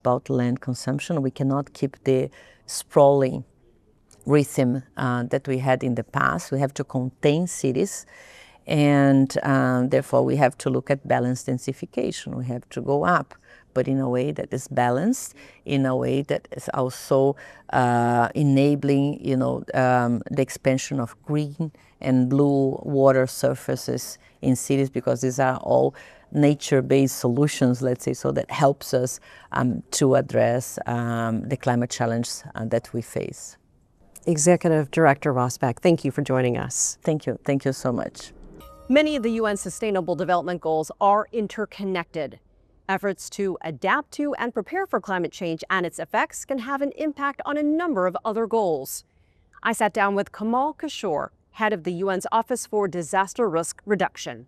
about land consumption. We cannot keep the sprawling rhythm that we had in the past. We have to contain cities, and therefore we have to look at balanced densification. We have to go up, but in a way that is balanced, in a way that is also enabling, the expansion of green and blue water surfaces in cities, because these are all nature-based solutions, let's say, so that helps us to address the climate challenge that we face. Executive Director Rosbach, thank you for joining us. Thank you. Thank you so much. Many of the UN Sustainable Development Goals are interconnected. Efforts to adapt to and prepare for climate change and its effects can have an impact on a number of other goals. I sat down with Kamal Kishore, head of the UN's Office for Disaster Risk Reduction.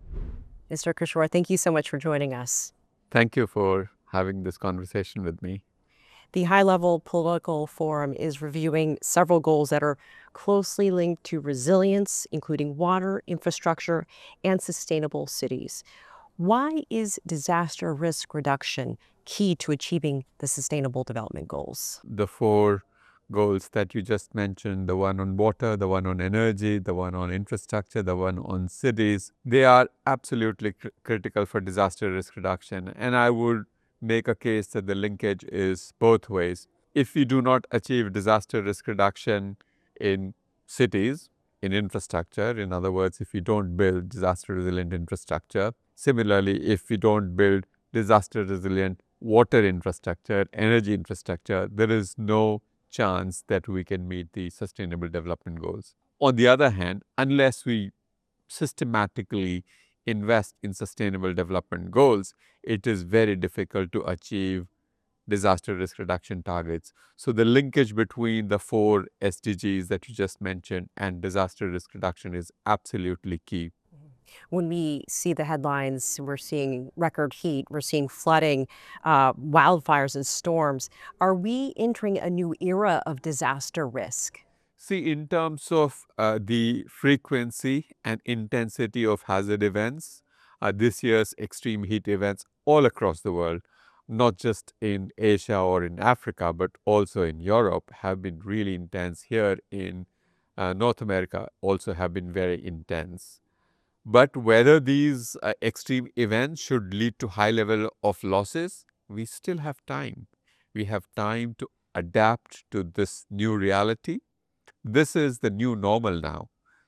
Mr. Kishore, thank you so much for joining us. Thank you for having this conversation with me. The high-level political forum is reviewing several goals that are closely linked to resilience, including water, infrastructure, and sustainable cities. Why is disaster risk reduction key to achieving the Sustainable Development Goals? The 4 goals that you just mentioned, the one on water, the one on energy, the one on infrastructure, the one on cities, they are absolutely critical for disaster risk reduction. And I would make a case that the linkage is both ways. If we do not achieve disaster risk reduction in cities, in infrastructure, in other words, if we don't build disaster resilient infrastructure, similarly, if we don't build disaster resilient water infrastructure, energy infrastructure, there is no chance that we can meet the Sustainable Development Goals. On the other hand, unless we systematically invest in Sustainable Development Goals, it is very difficult to achieve disaster risk reduction targets. So the linkage between the 4 SDGs that you just mentioned and disaster risk reduction is absolutely key. When we see the headlines, we're seeing record heat, we're seeing flooding, wildfires and storms. Are we entering a new era of disaster risk? See, in terms of the frequency and intensity of hazard events, this year's extreme heat events all across the world, not just in Asia or in Africa, but also in Europe, have been really intense. Here in North America also have been very intense. But whether these extreme events should lead to high level of losses, we still have time. We have time to adapt to this new reality. This is the new normal now.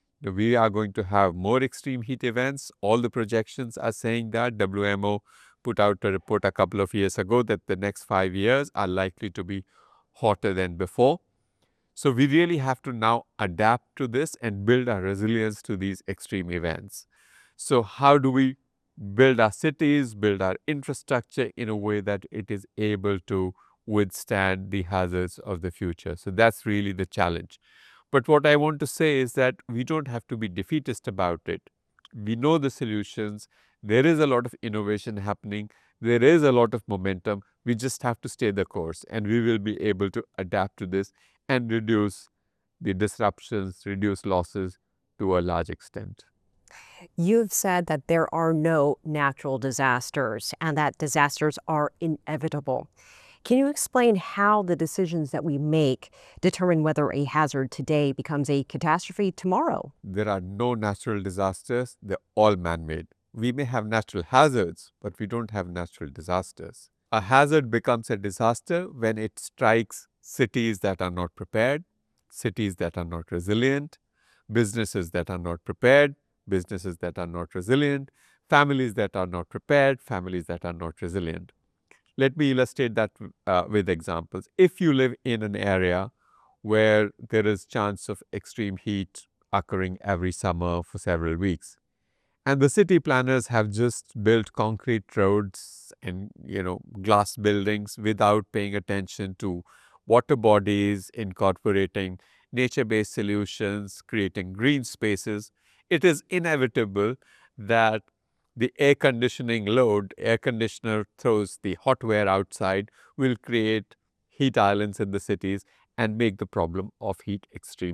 We are going to have more extreme heat events. All the projections are saying that. WMO put out a report a couple of years ago that the next 5 years are likely to be hotter than before. So we really have to now adapt to this and build our resilience to these extreme events. So how do we build our cities, build our infrastructure in a way that it is able to withstand the hazards of the future? So that's really the challenge. But what I want to say is that we don't have to be defeatist about it. We know the solutions. There is a lot of innovation happening. There is a lot of momentum. We just have to stay the course, and we will be able to adapt to this and reduce the disruptions, reduce losses to a large extent. You've said that there are no natural disasters and that disasters are inevitable. Can you explain how the decisions that we make determine whether a hazard today becomes a catastrophe tomorrow? There are no natural disasters. They're all man-made. We may have natural hazards, but we don't have natural disasters. A hazard becomes a disaster when it strikes cities that are not prepared, cities that are not resilient, businesses that are not prepared, businesses that are not resilient, families that are not prepared, families that are not resilient. Let me illustrate that with examples. If you live in an area where there is chance of extreme heat occurring every summer for several weeks, and the city planners have just built concrete roads and glass buildings without paying attention to water bodies, incorporating nature-based solutions, creating green spaces, it is inevitable that the air conditioning load, air conditioner throws the hot air outside, will create heat islands in the cities and make the problem of heat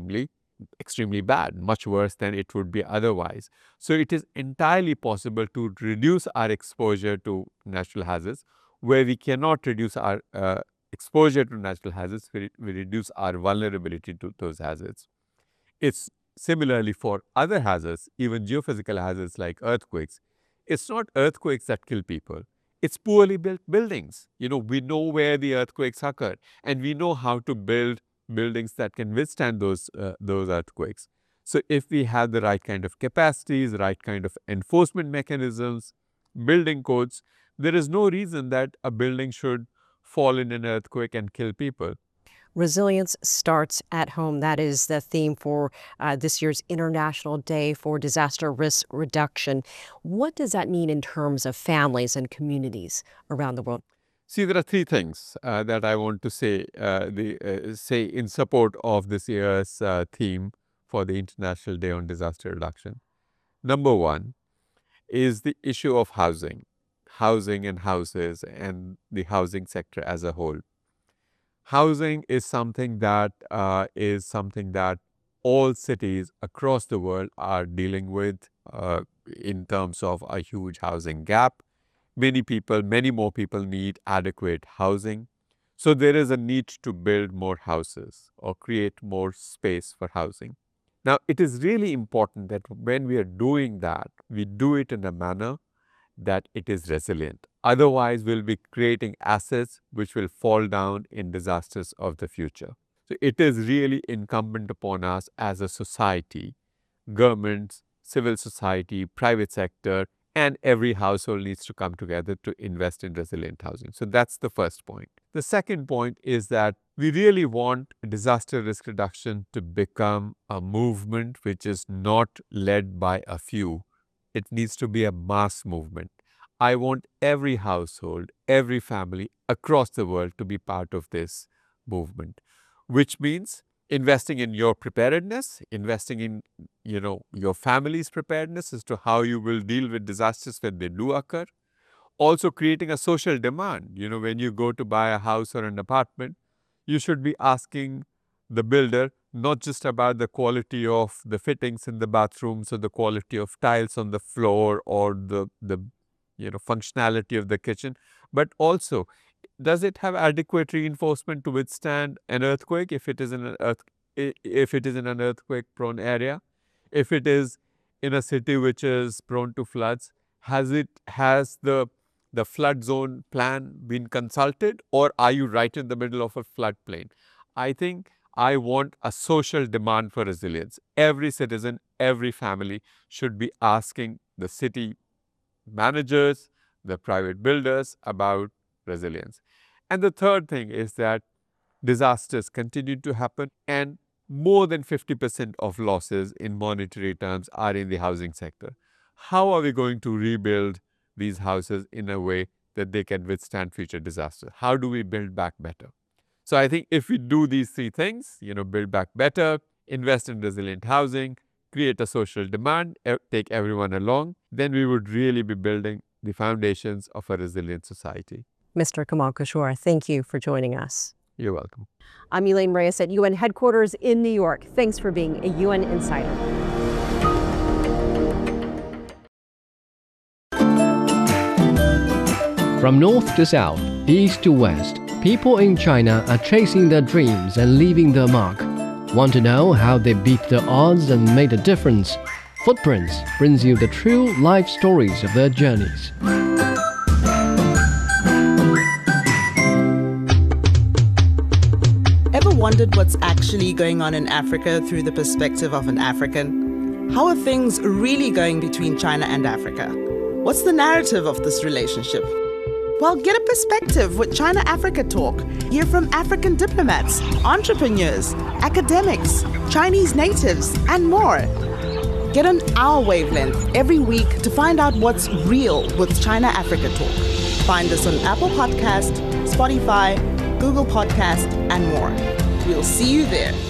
extremely bad, much worse than it would be otherwise. So it is entirely possible to reduce our exposure to natural hazards where we cannot reduce our exposure to natural hazards, we reduce our vulnerability to those hazards. It's similarly for other hazards, even geophysical hazards like earthquakes. It's not earthquakes that kill people. It's poorly built buildings. We know where the earthquakes occur, and we know how to build buildings that can withstand those earthquakes. So if we have the right kind of capacities, the right kind of enforcement mechanisms, building codes, there is no reason that a building should fall in an earthquake and kill people. Resilience starts at home. That is the theme for this year's International Day for Disaster Risk Reduction. What does that mean in terms of families and communities around the world? See, there are three things that I want to say in support of this year's theme for the International Day on Disaster Reduction. Number one is the issue of housing and houses and the housing sector as a whole. Housing is something that all cities across the world are dealing with in terms of a huge housing gap. Many more people need adequate housing. So there is a need to build more houses or create more space for housing. Now, it is really important that when we are doing that, we do it in a manner that it is resilient. Otherwise, we'll be creating assets which will fall down in disasters of the future. So it is really incumbent upon us as a society, governments, civil society, private sector, and every household needs to come together to invest in resilient housing. So that's the first point. The second point is that we really want disaster risk reduction to become a movement which is not led by a few. It needs to be a mass movement. I want every household, every family across the world to be part of this movement, which means investing in your preparedness, investing in your family's preparedness as to how you will deal with disasters when they do occur. Also creating a social demand. When you go to buy a house or an apartment, you should be asking the builder not just about the quality of the fittings in the bathrooms or the quality of tiles on the floor or the functionality of the kitchen, but also, does it have adequate reinforcement to withstand an earthquake if it is in an earthquake-prone area? If it is in a city which is prone to floods, has the flood zone plan been consulted, or are you right in the middle of a floodplain? I think I want a social demand for resilience. Every citizen, every family should be asking the city managers, the private builders about resilience. And the third thing is that disasters continue to happen, and more than 50% of losses in monetary terms are in the housing sector. How are we going to rebuild these houses in a way that they can withstand future disasters? How do we build back better? So I think if we do these three things, build back better, invest in resilient housing, create a social demand, take everyone along, then we would really be building the foundations of a resilient society. Mr. Kamal Kishore, thank you for joining us. You're welcome. I'm Elaine Reyes at UN headquarters in New York. Thanks for being a UN Insider. From north to south, east to west, people in China are chasing their dreams and leaving their mark. Want to know how they beat the odds and made a difference? Footprints brings you the true life stories of their journeys. Ever wondered what's actually going on in Africa through the perspective of an African? How are things really going between China and Africa? What's the narrative of this relationship? Well, get a perspective with China Africa Talk. Hear from African diplomats, entrepreneurs, academics, Chinese natives, and more. Get on our wavelength every week to find out what's real with China Africa Talk. Find us on Apple Podcast, Spotify, Google Podcast, and more. We'll see you there.